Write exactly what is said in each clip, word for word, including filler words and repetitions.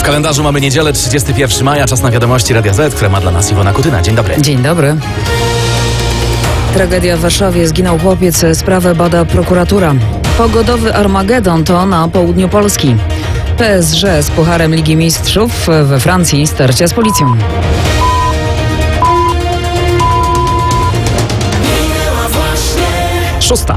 kalendarzu mamy niedzielę, trzydziestego pierwszego maja, czas na wiadomości Radia Z, które ma dla nas Iwona Kutyna. Dzień dobry. Dzień dobry. Tragedia w Warszawie, zginął chłopiec, sprawę bada prokuratura. Pogodowy Armagedon to na południu Polski. P S G z Pucharem Ligi Mistrzów, we Francji starcia z policją. Szósta.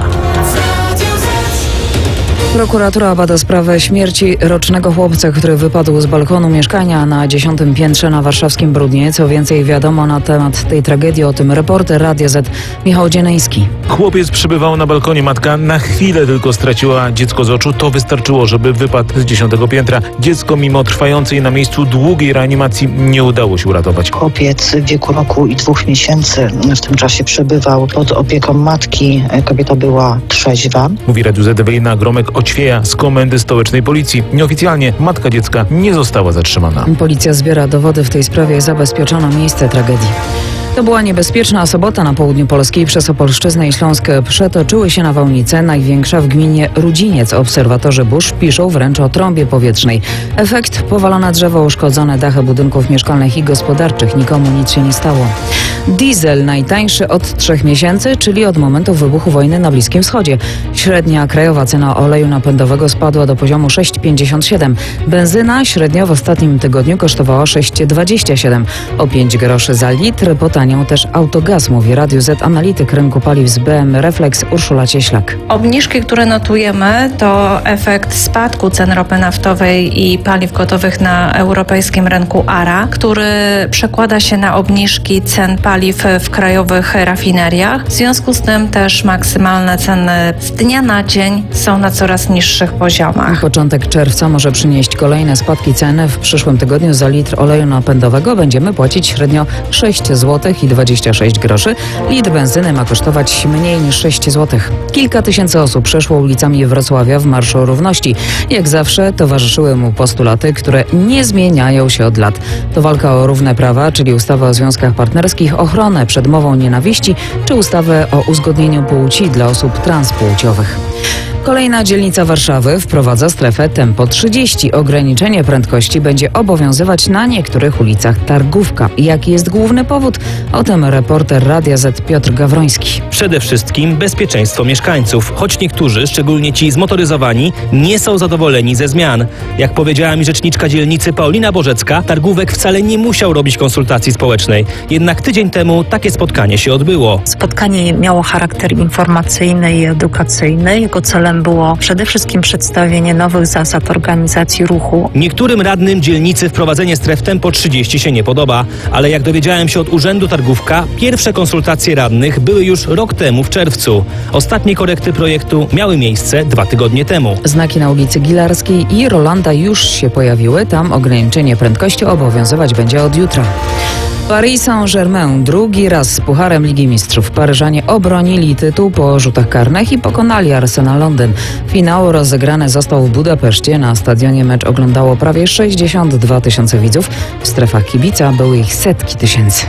Prokuratura bada sprawę śmierci rocznego chłopca, który wypadł z balkonu mieszkania na dziesiątym piętrze na warszawskim Brudnie. Co więcej wiadomo na temat tej tragedii, o tym reporter Radia Z Michał Dzienejski. Chłopiec przebywał na balkonie, matka na chwilę tylko straciła dziecko z oczu. To wystarczyło, żeby wypadł z dziesiątego piętra. Dziecko mimo trwającej na miejscu długiej reanimacji nie udało się uratować. Chłopiec w wieku roku i dwóch miesięcy w tym czasie przebywał pod opieką matki. Kobieta była trzeźwa. Mówi Radiu Z Ewelina Gromek Oćwieja z Komendy Stołecznej Policji. Nieoficjalnie matka dziecka nie została zatrzymana. Policja zbiera dowody w tej sprawie, zabezpieczono miejsce tragedii. To była niebezpieczna sobota na południu Polski. Przez Opolszczyznę i Śląsk przetoczyły się nawałnice, największa w gminie Rudziniec. Obserwatorzy burz piszą wręcz o trąbie powietrznej. Efekt: powalone drzewo, uszkodzone dachy budynków mieszkalnych i gospodarczych. Nikomu nic się nie stało. Diesel najtańszy od trzech miesięcy, czyli od momentu wybuchu wojny na Bliskim Wschodzie. Średnia krajowa cena oleju napędowego spadła do poziomu sześć pięćdziesiąt siedem. Benzyna średnio w ostatnim tygodniu kosztowała sześć dwadzieścia siedem. O pięć groszy za litr potaniał też Autogaz, mówi Radiu Z analityk rynku paliw z B M Reflex Urszula Cieślak. Obniżki, które notujemy, to efekt spadku cen ropy naftowej i paliw gotowych na europejskim rynku A R A, który przekłada się na obniżki cen paliw w krajowych rafineriach. W związku z tym też maksymalne ceny z dnia na dzień są na coraz niższych poziomach. Początek czerwca może przynieść kolejne spadki cen. W przyszłym tygodniu za litr oleju napędowego będziemy płacić średnio sześć złotych i dwadzieścia sześć groszy. Litr benzyny ma kosztować mniej niż sześć złotych. Kilka tysięcy osób przeszło ulicami Wrocławia w Marszu Równości. Jak zawsze towarzyszyły mu postulaty, które nie zmieniają się od lat. To walka o równe prawa, czyli ustawę o związkach partnerskich, ochronę przed mową nienawiści, czy ustawę o uzgodnieniu płci dla osób transpłciowych. Kolejna dzielnica Warszawy wprowadza strefę tempo trzydzieści. Ograniczenie prędkości będzie obowiązywać na niektórych ulicach Targówka. Jaki jest główny powód? O tym reporter Radia Z Piotr Gawroński. Przede wszystkim bezpieczeństwo mieszkańców, choć niektórzy, szczególnie ci zmotoryzowani, nie są zadowoleni ze zmian. Jak powiedziała mi rzeczniczka dzielnicy Paulina Bożecka, Targówek wcale nie musiał robić konsultacji społecznej. Jednak tydzień temu takie spotkanie się odbyło. Spotkanie miało charakter informacyjny i edukacyjny. Jego celem było przede wszystkim przedstawienie nowych zasad organizacji ruchu. Niektórym radnym dzielnicy wprowadzenie stref tempo trzydzieści się nie podoba, ale jak dowiedziałem się od Urzędu Targówka, pierwsze konsultacje radnych były już rok temu w czerwcu. Ostatnie korekty projektu miały miejsce dwa tygodnie temu. Znaki na ulicy Gilarskiej i Rolanda już się pojawiły. Tam ograniczenie prędkości obowiązywać będzie od jutra. Paris Saint-Germain drugi raz z Pucharem Ligi Mistrzów. Paryżanie obronili tytuł po rzutach karnych i pokonali Arsenal Londyn. Finał rozegrany został w Budapeszcie. Na stadionie mecz oglądało prawie sześćdziesiąt dwa tysiące widzów. W strefach kibica były ich setki tysięcy.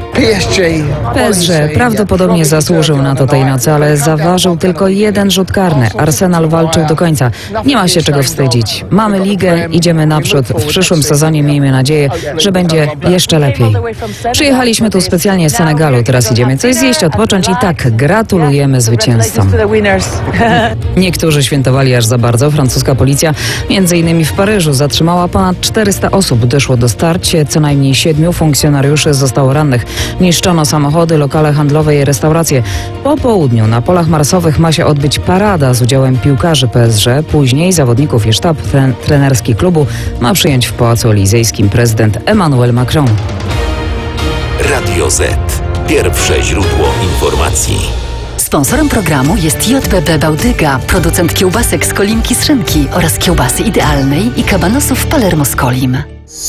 P S G prawdopodobnie zasłużył na to tej nocy, ale zaważył tylko jeden rzut karny. Arsenal walczył do końca. Nie ma się czego wstydzić. Mamy ligę, idziemy naprzód. W przyszłym sezonie miejmy nadzieję, że będzie jeszcze lepiej. Przyjechaliśmy tu specjalnie z Senegalu, teraz idziemy coś zjeść, odpocząć i tak gratulujemy zwycięzcom. Niektórzy świętowali aż za bardzo. Francuska policja, między innymi w Paryżu, zatrzymała ponad czterysta osób. Doszło do starć, co najmniej siedmiu funkcjonariuszy zostało rannych. Niszczono samochody, lokale handlowe i restauracje. Po południu na polach marsowych ma się odbyć parada z udziałem piłkarzy P S G. Później zawodników i sztab tren- trenerski klubu ma przyjąć w Pałacu Elizejskim prezydent Emmanuel Macron. Radio Z. Pierwsze źródło informacji. Sponsorem programu jest J B B Bałtyga, producent kiełbasek z kolinki z szynki oraz kiełbasy idealnej i kabanosów Palermo z kolim.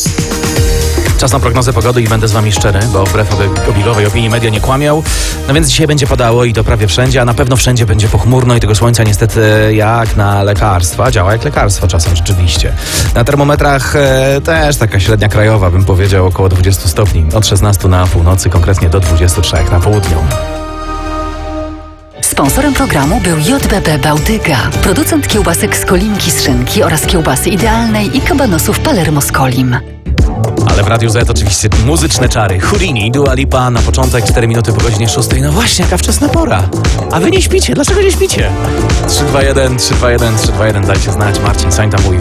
Czas na prognozę pogody i będę z wami szczery, bo wbrew obigowej opinii media nie kłamią. No więc dzisiaj będzie padało i to prawie wszędzie, a na pewno wszędzie będzie pochmurno i tego słońca niestety jak na lekarstwa. Działa jak lekarstwo czasem rzeczywiście. Na termometrach e, też taka średnia krajowa, bym powiedział, około dwadzieścia stopni. Od szesnastu na północy, konkretnie do dwudziestu trzech na południu. Sponsorem programu był J B B Bałtyga, producent kiełbasek z Kolinki z szynki oraz kiełbasy idealnej i kabanosów Palermo z Kolim. Ale w Radiu Z oczywiście muzyczne czary. Houdini, Dua Lipa na początek, cztery minuty po godzinie szóstej. No właśnie, jaka wczesna pora. A wy nie śpicie. Dlaczego nie śpicie? trzy dwa jeden, trzy dwa jeden, trzy dwa jeden. Dajcie znać. Marcin Sańta mówi.